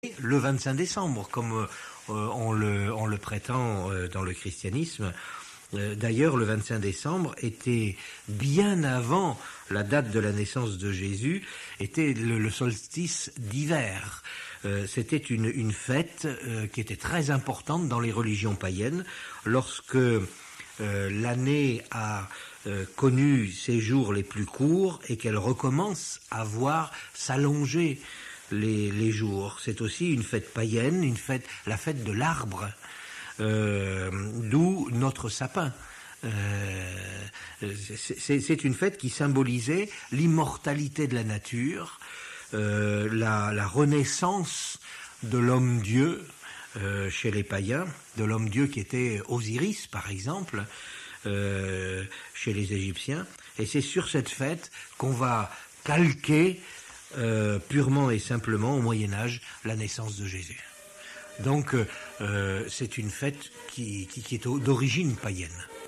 le 25 décembre, comme on le prétend dans le christianisme. D'ailleurs, le 25 décembre était bien avant la date de la naissance de Jésus, était le solstice d'hiver. C'était une fête qui était très importante dans les religions païennes. Lorsque l'année a connu ses jours les plus courts et qu'elle recommence à voir s'allonger les jours. C'est aussi une fête païenne, la fête de l'arbre, d'où notre sapin. C'est une fête qui symbolisait l'immortalité de la nature, la renaissance de l'homme-dieu chez les païens, de l'homme-dieu qui était Osiris par exemple, chez les Égyptiens. Et c'est sur cette fête qu'on va calquer purement et simplement au Moyen-Âge la naissance de Jésus. Donc c'est une fête qui est d'origine païenne.